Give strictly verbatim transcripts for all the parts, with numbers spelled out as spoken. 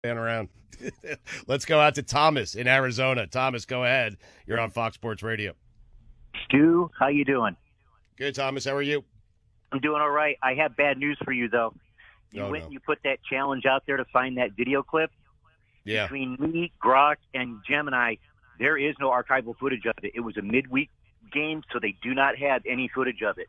Fan around. Let's go out to Thomas in Arizona. Thomas, go ahead. You're on Fox Sports Radio. Stu, how you doing? Good, Thomas. How are you? I'm doing all right. I have bad news for you, though. You Oh, went no. and you put that challenge out there to find that video clip. Yeah. Between me, Grok, and Gemini, there is no archival footage of it. It was a midweek game, so they do not have any footage of it.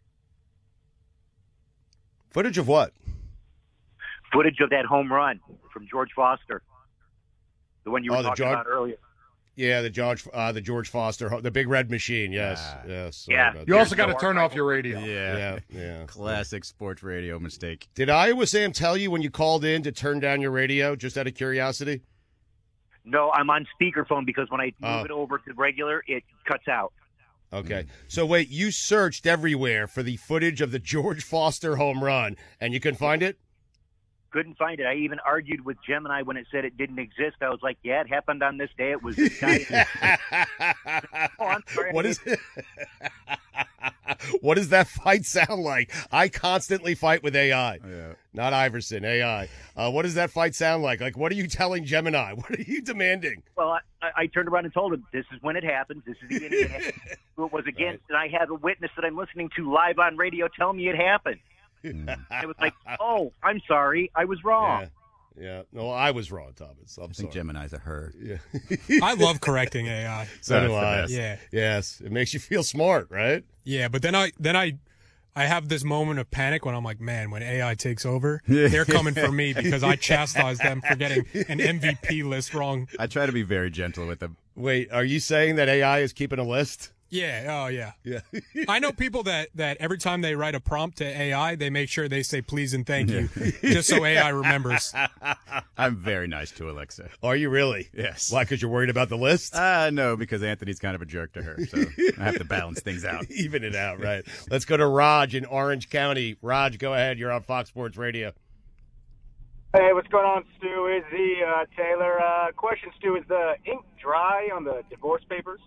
Footage of what? Footage of that home run from George Foster, the one you were Oh, the talking George- about earlier. Yeah, the George, uh, the George Foster, the big red machine. Yes, Ah. yes. sorry Yeah. about You that. also got to turn off your radio. Yeah. Yeah, yeah. Classic sports radio mistake. Did Iowa Sam tell you when you called in to turn down your radio, just out of curiosity? No, I'm on speakerphone because when I move Oh. it over to regular, it cuts out. Okay. So wait, you searched everywhere for the footage of the George Foster home run, and you couldn't find it? Couldn't find it. I even argued with Gemini when it said it didn't exist. I was like, yeah, it happened on this day. It was this guy. Oh, I'm sorry. What is it? What does that fight sound like? I constantly fight with A I. Yeah. Not Iverson, A I. Uh, what does that fight sound like? Like, what are you telling Gemini? What are you demanding? Well, I, I I turned around and told him, this is when it happens. This is the beginning. It happened. It was against, and I have a witness that I'm listening to live on radio tell me it happened. I was like, oh, I'm sorry. I was wrong. Yeah. Yeah. No, I was wrong, Thomas. I'm I think sorry. Gemini's a her. Yeah. I love correcting A I. So That's do the I. best. Yeah, Yes. It makes you feel smart, right? yeah, but then I then I I have this moment of panic when I'm like, man, when A I takes over, Yeah. they're coming for me because I chastised them for getting an M V P list wrong. I try to be very gentle with them. Wait, are you saying that A I is keeping a list? Yeah, oh yeah. Yeah. I know people that, that every time they write a prompt to A I, they make sure they say please and thank you, just so A I remembers. I'm very nice to Alexa. Are you really? Yes. Why, because you're worried about the list? Uh, no, because Anthony's kind of a jerk to her, so I have to balance things out. Even it out, right? Let's go to Raj in Orange County. Raj, go ahead. You're on Fox Sports Radio. Hey, what's going on, Stu? Is the uh, Taylor uh, question, Stu? Is the ink dry on the divorce papers?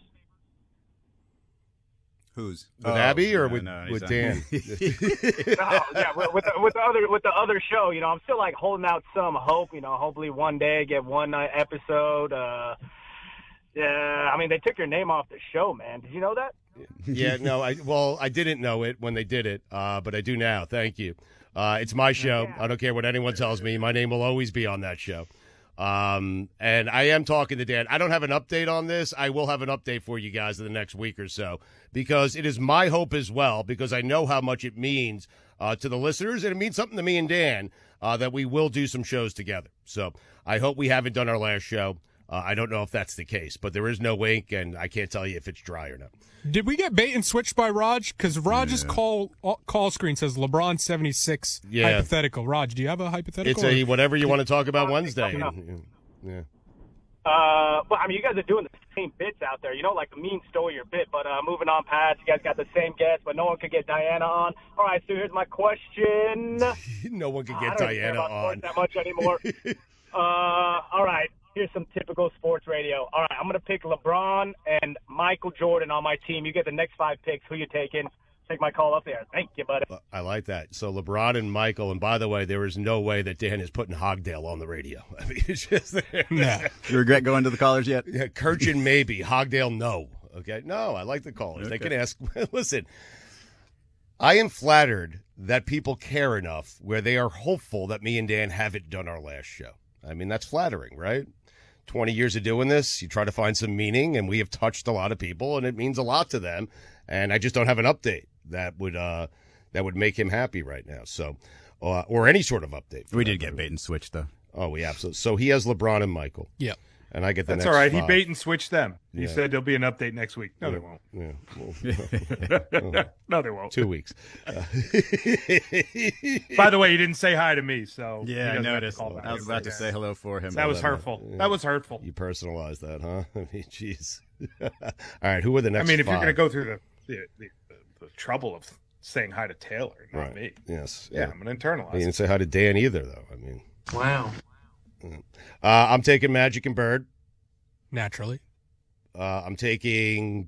Who's? With Abby or no, with, no, he's with on- Dan? No, yeah, with, with, the, with the other with the other show, you know, I'm still like holding out some hope. You know, hopefully one day get one uh, episode. Uh, yeah, I mean, they took your name off the show, man. Did you know that? Yeah, no, I well, I didn't know it when they did it, uh, but I do now. Thank you. Uh, it's my show. I don't care what anyone tells me. My name will always be on that show. Um, and I am talking to Dan. I don't have an update on this. I will have an update for you guys in the next week or so, because it is my hope as well, because I know how much it means uh, to the listeners, and it means something to me and Dan, uh, that we will do some shows together. So I hope we haven't done our last show. Uh, I don't know if that's the case, but there is no ink, and I can't tell you if it's dry or not. Did we get bait and switched by Raj? Because Raj's Yeah. call call screen says LeBron seventy-six Yeah. hypothetical. Raj, do you have a hypothetical? It's a whatever you want to talk about Wednesday. No. Yeah. Uh, well, I mean, you guys are doing the same bits out there. You know, like the mean stole your bit, but uh, moving on past, you guys got the same guest, but no one could get Diana on. All right, so here's my question. No one can I get don't even care Diana about sports on. that much anymore. uh, all right, here's some typical sports radio. All right, I'm gonna pick LeBron and Michael Jordan on my team. You get the next five picks. Who you taking? Take my call up there. Thank you, buddy. I like that. So LeBron and Michael, and by the way, there is no way that Dan is putting Hogdale on the radio. I mean, it's just Nah. You regret going to the callers yet? yeah, Kirchin maybe, Hogdale no. Okay, no, I like the callers. They Okay. can ask. Listen, I am flattered that people care enough where they are hopeful that me and Dan haven't done our last show. I mean, that's flattering, right? twenty years of doing this, you try to find some meaning, and we have touched a lot of people, and it means a lot to them. And I just don't have an update that would uh, that would make him happy right now. So, uh, or any sort of update. for We that did get matter. bait and switch, though. Oh, we absolutely. So he has LeBron and Michael. Yeah. And I get the That's next all right. five. He bait and switched them. He Yeah. said there'll be an update next week. No, Yeah. there won't. Yeah. Well, No, there won't. two weeks. Uh, By the way, he didn't say hi to me, so he Yeah, I doesn't have to noticed. call back. I was about to say hello for him. That was but, uh, hurtful. That was hurtful. you personalized that, huh? I mean, jeez. All right, who are the I next mean, if you're five? going to go through the the, the the trouble of saying hi to Taylor, not Right. me. Yes. Yeah, I'm going to internalize You it. didn't say hi to Dan either, though. I mean, Wow. uh, I'm taking Magic and Bird. Naturally. Uh, I'm taking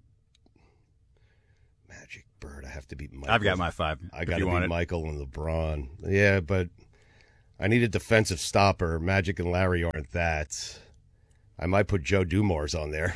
Magic Bird. I have to beat Michael. I've got my five. I if got to you beat want it. Michael and LeBron. Yeah, but I need a defensive stopper. Magic and Larry aren't that. I might put Joe Dumars on there.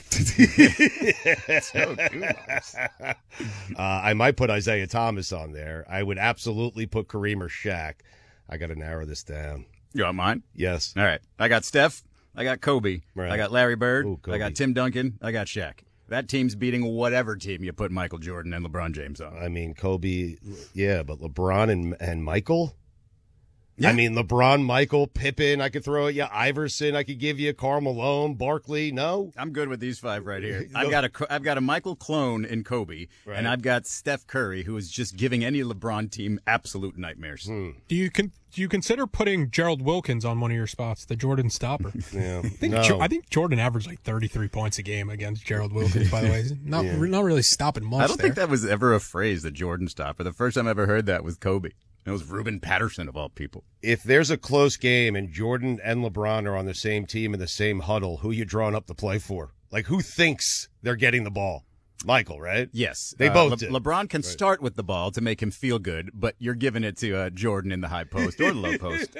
Joe Dumars. Uh, I might put Isaiah Thomas on there. I would absolutely put Kareem or Shaq. I got to narrow this down. You want mine? Yes. All right. I got Steph. I got Kobe. Right. I got Larry Bird. Ooh, Kobe. I got Tim Duncan. I got Shaq. That team's beating whatever team you put Michael Jordan and LeBron James on. I mean, Kobe, yeah, but LeBron and, and Michael? Yeah. I mean, LeBron, Michael, Pippen, I could throw at you. Iverson, I could give you. Karl Malone, Barkley, no? I'm good with these five right here. I've got a I've got a Michael clone in Kobe, Right. and I've got Steph Curry, who is just giving any LeBron team absolute nightmares. Hmm. Do you con- do you consider putting Gerald Wilkins on one of your spots, the Jordan stopper? Yeah. I think no. Jo- I think Jordan averaged like thirty-three points a game against Gerald Wilkins. By the way, He's not Yeah. not really stopping much. I don't there. think that was ever a phrase, the Jordan stopper. The first time I ever heard that was Kobe. It was Ruben Patterson, of all people. If there's a close game and Jordan and LeBron are on the same team in the same huddle, who you drawing up to play for? Like, who thinks they're getting the ball? Michael, right? Yes. They uh, both Le- did. LeBron can start with the ball to make him feel good, but you're giving it to uh, Jordan in the high post or the low post.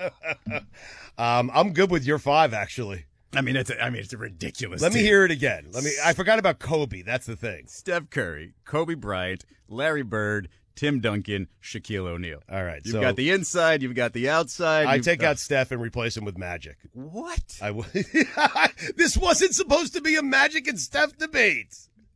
um, I'm good with your five, actually. I mean, it's a, I mean, it's a ridiculous Let me team. hear it again. Let me. I forgot about Kobe. That's the thing. Steph Curry, Kobe Bryant, Larry Bird, Tim Duncan, Shaquille O'Neal. All right. You've so got the inside, you've got the outside. I you've- take uh, out Steph and replace him with Magic. What? I w- This wasn't supposed to be a Magic and Steph debate.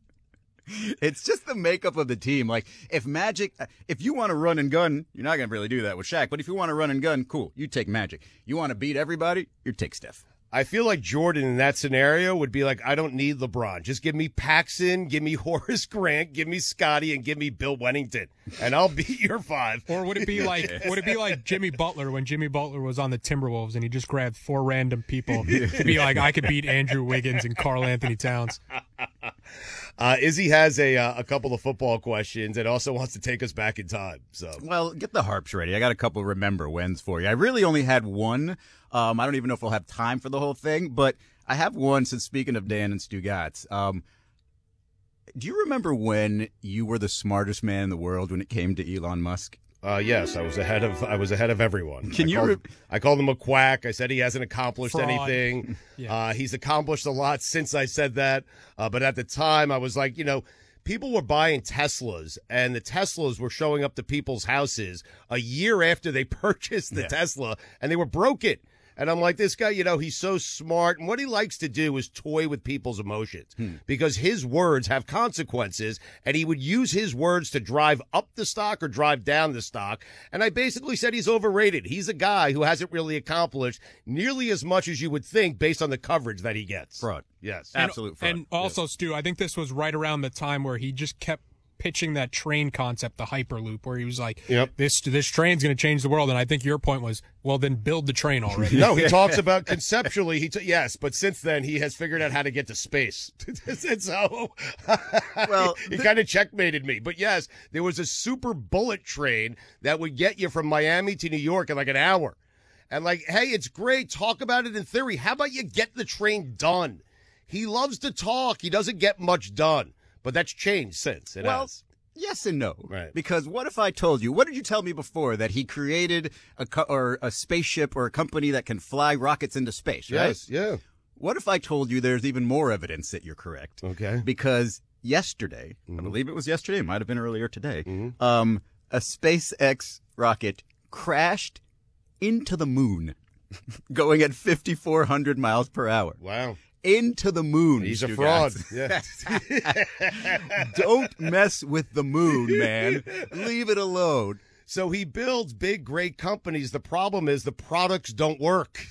It's just the makeup of the team. Like, if Magic, if you want to run and gun, you're not going to really do that with Shaq. But if you want to run and gun, cool, you take Magic. You want to beat everybody, you take Steph. I feel like Jordan in that scenario would be like, I don't need LeBron. Just give me Paxson, give me Horace Grant, give me Scotty, and give me Bill Wennington, and I'll beat your five. Or would it be like would it be like Jimmy Butler when Jimmy Butler was on the Timberwolves and he just grabbed four random people to be like, I could beat Andrew Wiggins and Karl Anthony Towns. Uh, Izzy has a uh, a couple of football questions and also wants to take us back in time. So Well, get the harps ready. I got a couple of remember whens for you. I really only had one. Um, I don't even know if we'll have time for the whole thing, but I have one since speaking of Dan and Stugatz. Um, do you remember when you were the smartest man in the world when it came to Elon Musk? Uh, yes, I was ahead of I was ahead of everyone. Can I you Called, re- I called him a quack. I said he hasn't accomplished Fraud. anything. Yeah. Uh, he's accomplished a lot since I said that. Uh, but at the time, I was like, you know, people were buying Teslas, and the Teslas were showing up to people's houses a year after they purchased the Yeah. Tesla, and they were broken. And I'm like, this guy, you know, he's so smart. And what he likes to do is toy with people's emotions because his words have consequences. And he would use his words to drive up the stock or drive down the stock. And I basically said he's overrated. He's a guy who hasn't really accomplished nearly as much as you would think based on the coverage that he gets. Fraud. Yes. And- Absolute fraud. And also, Stu, I think this was right around the time where he just kept pitching that train concept, the Hyperloop, where he was like, Yep. this this train's going to change the world. And I think your point was, well, then build the train already. No, he talks about conceptually. He t- yes, but since then he has figured out how to get to space. And so, Well, he kind of checkmated me. But yes, there was a super bullet train that would get you from Miami to New York in like an hour. And like, hey, it's great. Talk about it in theory. How about you get the train done? He loves to talk. He doesn't get much done. But that's changed since. It Well, has. yes and no. Right. Because what if I told you, what did you tell me before, that he created a, co- or a spaceship or a company that can fly rockets into space, right? Yes, yeah. What if I told you there's even more evidence that you're correct? Okay. Because yesterday, Mhm. I believe it was yesterday, it might have been earlier today, Mhm. um, a SpaceX rocket crashed into the moon, going at fifty-four hundred miles per hour. Wow. Into the moon. He's a Stu fraud. Gatz. Yeah. Don't mess with the moon, man. Leave it alone. So he builds big, great companies. The problem is the products don't work.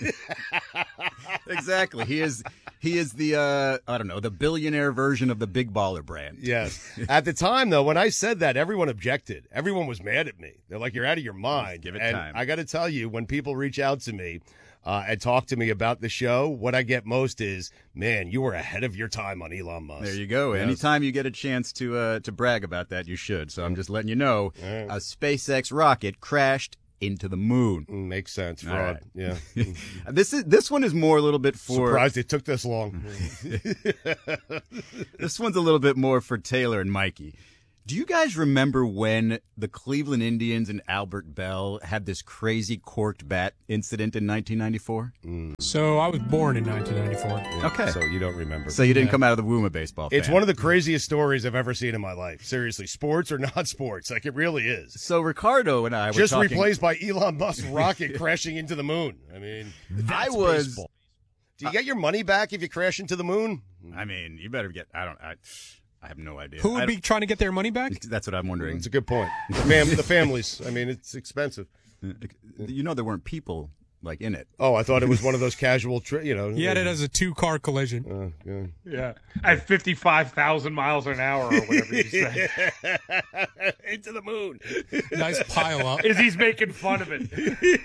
Exactly. He is he is the uh I don't know, the billionaire version of the Big Baller brand. Yes. At the time, though, when I said that, everyone objected. Everyone was mad at me. They're like, you're out of your mind. Give it and time. I got to tell you, when people reach out to me uh, and talk to me about the show, what I get most is, man, you were ahead of your time on Elon Musk. There you go. Yes. Anytime you get a chance to uh, to brag about that, you should. So I'm just letting you know, All right. a SpaceX rocket crashed into the moon. Mm, makes sense. All Fraud. right. Yeah. This is this one is more a little bit for Surprised it took this long. this one's a little bit more for Taylor and Mikey. Do you guys remember when the Cleveland Indians and Albert Bell had this crazy corked bat incident in nineteen ninety-four? Mm. So I was born in nineteen ninety-four. Yeah, Okay. So you don't remember. So you didn't Yeah. come out of the womb of baseball fan. It's one of the craziest stories I've ever seen in my life. Seriously, sports or not sports, like it really is. So Ricardo and I were Just talking. replaced by Elon Musk's rocket crashing into the moon. I mean, that's I was- baseball. Do you get your money back if you crash into the moon? I mean, you better get. I don't. I, I have no idea. Who I would be don't- trying to get their money back? That's what I'm wondering. It's a good point. Ma'am, the families. I mean, it's expensive. You know, there weren't people like in it. Oh, I thought it was one of those casual, tri- you know. He had it as a two-car collision. Uh, yeah. Yeah, at fifty-five thousand miles an hour or whatever you said. Into the moon. Nice pile up. Is he's making fun of it?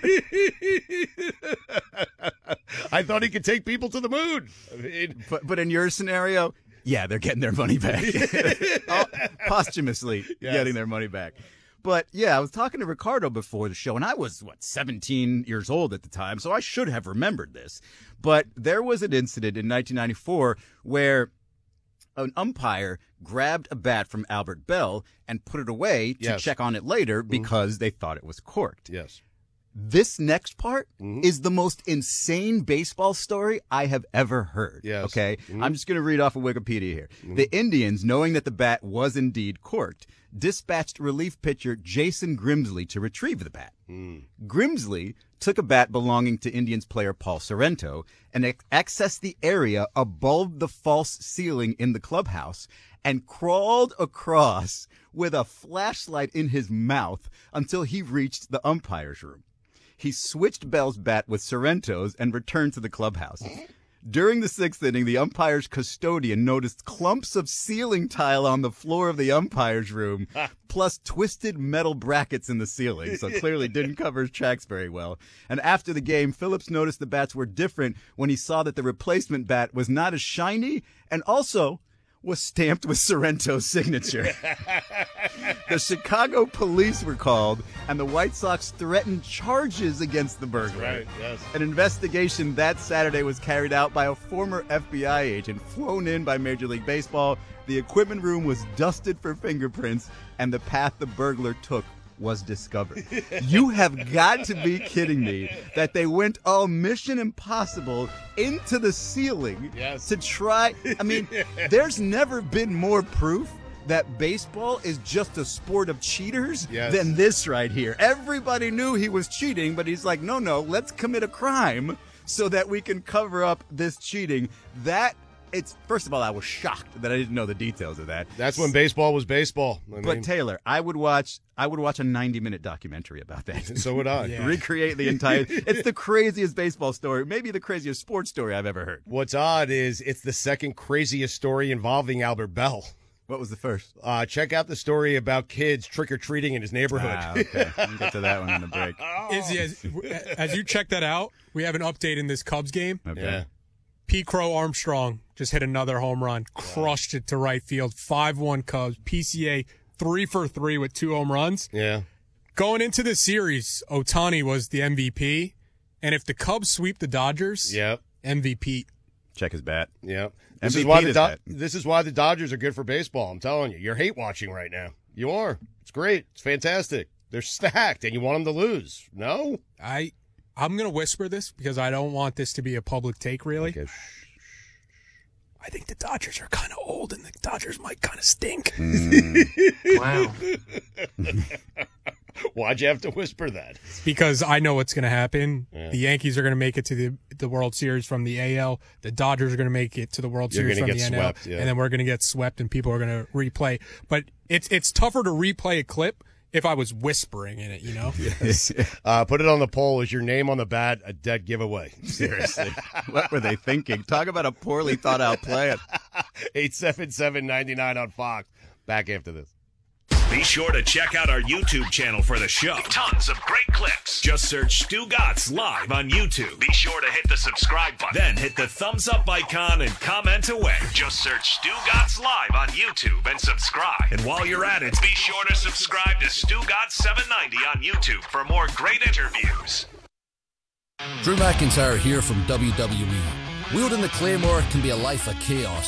I thought he could take people to the moon. I mean, But but in your scenario, yeah, they're getting their money back. Oh, posthumously Yes. getting their money back. But yeah, I was talking to Ricardo before the show, and I was, what, seventeen years old at the time, so I should have remembered this. But there was an incident in nineteen ninety-four where an umpire grabbed a bat from Albert Bell and put it away to Yes. check on it later because they thought it was corked. yes. This next part Mhm. is the most insane baseball story I have ever heard. Yes. Okay. Mhm. I'm just going to read off of Wikipedia here. The Indians, knowing that the bat was indeed corked, dispatched relief pitcher Jason Grimsley to retrieve the bat. Mm. Grimsley took a bat belonging to Indians player Paul Sorrento and ac- accessed the area above the false ceiling in the clubhouse and crawled across with a flashlight in his mouth until he reached the umpire's room. He switched Bell's bat with Sorrento's and returned to the clubhouse. During the sixth inning, the umpire's custodian noticed clumps of ceiling tile on the floor of the umpire's room, plus twisted metal brackets in the ceiling, so clearly didn't cover his tracks very well. And after the game, Phillips noticed the bats were different when he saw that the replacement bat was not as shiny and also was stamped with Sorrento's signature. The Chicago police were called, and the White Sox threatened charges against the burglar. Right, yes. An investigation that Saturday was carried out by a former F B I agent flown in by Major League Baseball. The equipment room was dusted for fingerprints, and the path the burglar took was discovered. You have got to be kidding me that they went all Mission Impossible into the ceiling Yes. to try. I mean, there's never been more proof that baseball is just a sport of cheaters Yes. than this right here. Everybody knew he was cheating, but he's like, no, no, let's commit a crime so that we can cover up this cheating. That it's first of all, I was shocked that I didn't know the details of that. That's when baseball was baseball. I But mean, Taylor, I would watch I would watch a ninety minute documentary about that. so would I. Yeah. Recreate the entire it's the craziest baseball story, maybe the craziest sports story I've ever heard. What's odd is it's the second craziest story involving Albert Bell. What was the first? Uh, check out the story about kids trick-or-treating in his neighborhood. Ah, okay. We'll get to that one in the break. Izzy, as, as you check that out, we have an update in this Cubs game. Okay. Yeah. P. Crow Armstrong just hit another home run, crushed it to right field, five one Cubs. P C A three for three with two home runs. Yeah. Going into the series, Ohtani was the M V P, and if the Cubs sweep the Dodgers, Yep. M V P. Check his bat. Yep. This M V P is why the this Do- bat. this is why the Dodgers are good for baseball. I'm telling you, you're hate watching right now. You are. It's great. It's fantastic. They're stacked, and you want them to lose. No. I, I'm gonna whisper this because I don't want this to be a public take. Really, Okay. I think the Dodgers are kind of old, and the Dodgers might kind of stink. Wow. Why'd you have to whisper that? Because I know what's going to happen. Yeah. The Yankees are going to make it to the the World Series from the A L. The Dodgers are going to make it to the World You're Series gonna from get the N L. swept, yeah. And then we're going to get swept, and people are going to replay. But it's it's tougher to replay a clip if I was whispering in it, you know? Uh, put it on the poll. Is your name on the bat a dead giveaway? Seriously. What were they thinking? Talk about a poorly thought out play. eight seven seven, nine nine on Fox. Back after this. Be sure to check out our YouTube channel for the show. Tons of great clips. Just search Stu Gatz live on YouTube. Be sure to hit the subscribe button. Then hit the thumbs up icon and comment away. Just search Stu Gatz live on YouTube and subscribe. And while you're at it, be sure to subscribe to Stu Gatz seven ninety on YouTube for more great interviews. Drew McIntyre here from W W E. Wielding the Claymore can be a life of chaos.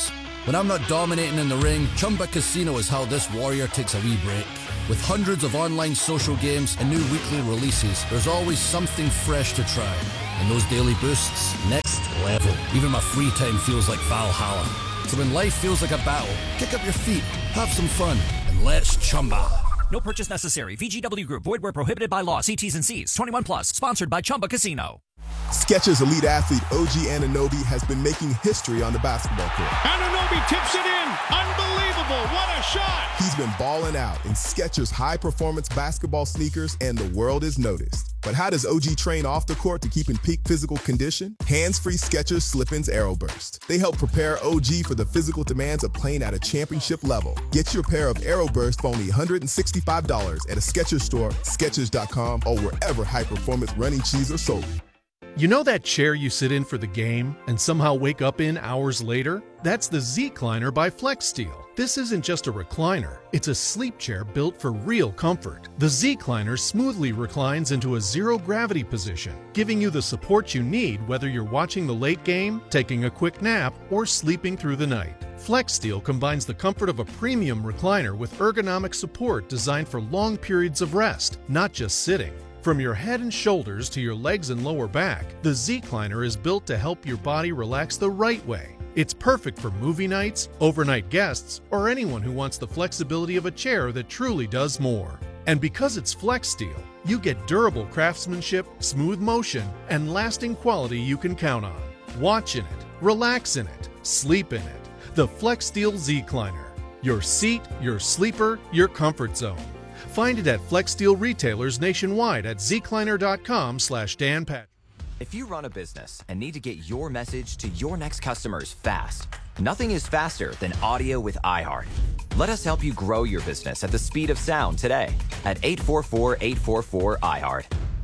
When I'm not dominating in the ring, Chumba Casino is how this warrior takes a wee break. With hundreds of online social games and new weekly releases, there's always something fresh to try. And those daily boosts, next level. Even my free time feels like Valhalla. So when life feels like a battle, kick up your feet, have some fun, and let's Chumba. No purchase necessary. V G W Group. Void where prohibited by law. See T's and C's. twenty-one plus. Sponsored by Chumba Casino. Skechers elite athlete O G Anunoby has been making history on the basketball court. Anunoby tips it in. Unbelievable. What a shot. He's been balling out in Skechers high-performance basketball sneakers, and the world is noticed. But how does O G train off the court to keep in peak physical condition? Hands-free Skechers Slip-ins Aeroburst. They help prepare O G for the physical demands of playing at a championship level. Get your pair of Aeroburst for only one hundred sixty-five dollars at a Skechers store, Skechers dot com, or wherever high-performance running shoes are sold. You know that chair you sit in for the game and somehow wake up in hours later? That's the Z-Cliner by FlexSteel. This isn't just a recliner, it's a sleep chair built for real comfort. The Z-Cliner smoothly reclines into a zero-gravity position, giving you the support you need whether you're watching the late game, taking a quick nap, or sleeping through the night. FlexSteel combines the comfort of a premium recliner with ergonomic support designed for long periods of rest, not just sitting. From your head and shoulders to your legs and lower back, the Z-Cliner is built to help your body relax the right way. It's perfect for movie nights, overnight guests, or anyone who wants the flexibility of a chair that truly does more. And because it's FlexSteel, you get durable craftsmanship, smooth motion, and lasting quality you can count on. Watch in it, relax in it, sleep in it. The FlexSteel Z-Cliner. Your seat, your sleeper, your comfort zone. Find it at FlexSteel retailers nationwide at zcliner.com slash Dan Patrick. If you run a business and need to get your message to your next customers fast, nothing is faster than audio with iHeart. Let us help you grow your business at the speed of sound today at eight four four, eight four four, iHeart.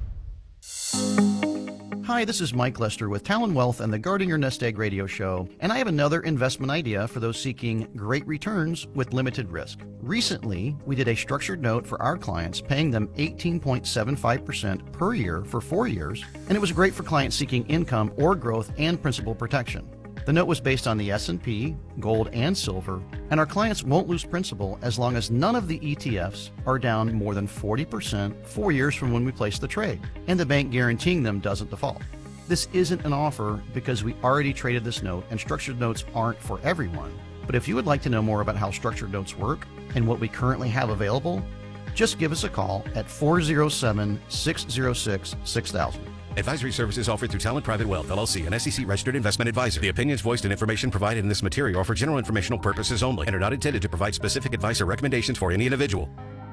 Hi, this is Mike Lester with Talon Wealth and the Guarding Your Nest Egg radio show, and I have another investment idea for those seeking great returns with limited risk. Recently, we did a structured note for our clients, paying them eighteen point seven five percent per year for four years, and it was great for clients seeking income or growth and principal protection. The note was based on the S and P, gold, and silver, and our clients won't lose principal as long as none of the E T Fs are down more than forty percent four years from when we place the trade, and the bank guaranteeing them doesn't default. This isn't an offer because we already traded this note, and structured notes aren't for everyone. But if you would like to know more about how structured notes work and what we currently have available, just give us a call at four oh seven, six oh six, six thousand. Advisory services offered through Talent Private Wealth, L L C, an S E C-registered investment advisor. The opinions voiced and information provided in this material are for general informational purposes only and are not intended to provide specific advice or recommendations for any individual.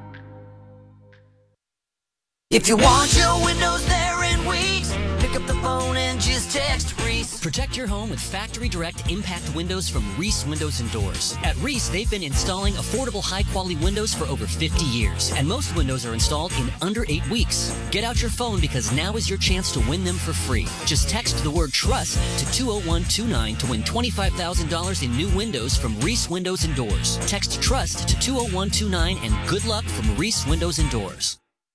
If you want your windows there in weeks, pick up the phone and just text Reese. Protect your home with Factory Direct Impact Windows from Reese Windows and Doors. At Reese, they've been installing affordable, high-quality windows for over fifty years, and most windows are installed in under eight weeks. Get out your phone because now is your chance to win them for free. Just text the word TRUST to two oh one two nine to win twenty-five thousand dollars in new windows from Reese Windows and Doors. Text TRUST to two oh one two nine and good luck from Reese Windows and Doors.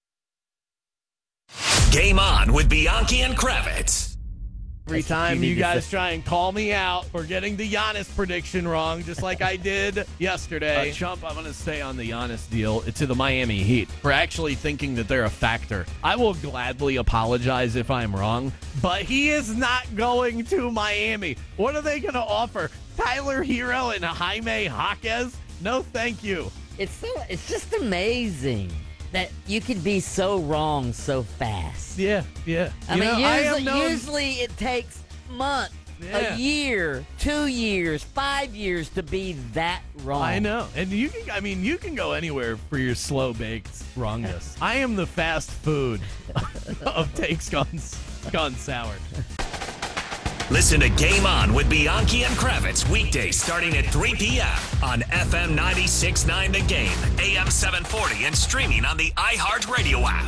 Game On with Bianchi and Kravitz. Every time you guys try and call me out for getting the Giannis prediction wrong, just like I did yesterday. Uh, Chump, I'm going to stay on the Giannis deal to the Miami Heat for actually thinking that they're a factor. I will gladly apologize if I'm wrong, but he is not going to Miami. What are they going to offer? Tyler Hero and Jaime Jaquez? No, thank you. It's so. It's just amazing that you could be so wrong so fast. Yeah, yeah. I you mean, know, usually, I known... usually it takes months, yeah. a year, two years, five years to be that wrong. I know. And you can, I mean, you can go anywhere for your slow-baked wrongness. I am the fast food of takes gone, gone sour. Listen to Game On with Bianchi and Kravitz weekdays starting at three p.m. on F M ninety-six point nine The Game, A M seven forty, and streaming on the iHeartRadio app.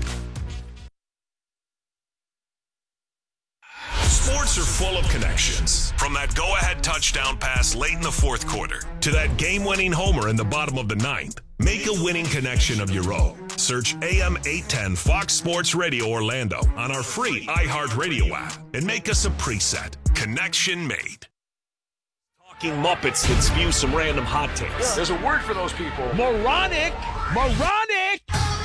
Sports are full of connections. From that go-ahead touchdown pass late in the fourth quarter to that game-winning homer in the bottom of the ninth, make a winning connection of your own. Search A M eight ten Fox Sports Radio Orlando on our free iHeartRadio app and make us a preset. Connection made. Muppets that spew some random hot takes. There's a word for those people. Moronic! Moronic!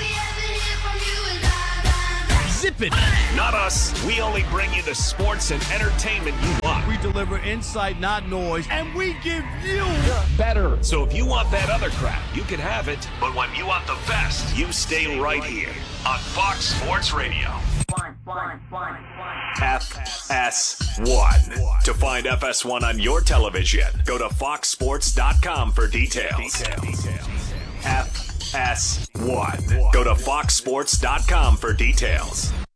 Zip it! Not us. We only bring you the sports and entertainment you want. We deliver insight, not noise, and we give you better. So if you want that other crap, you can have it. But when you want the best, you stay right here on Fox Sports Radio. F S one. To find F S one on your television, go to fox sports dot com for details. F S one. Go to fox sports dot com for details.